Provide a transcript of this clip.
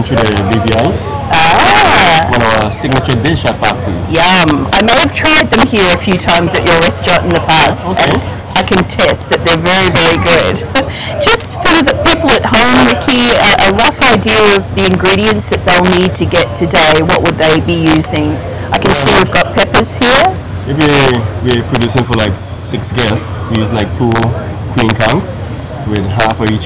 went through the BVI. One of our signature dish at Foxy's. Yum. I may have tried them here a few times at your restaurant in the past. Okay. And I can test that they're very, very good. Just for the people at home, Ricky, a rough idea of the ingredients that they'll need to get today. What would they be using? I can see we've got peppers here. If we're producing for like 6 guests, we use like 2 queen count with half of each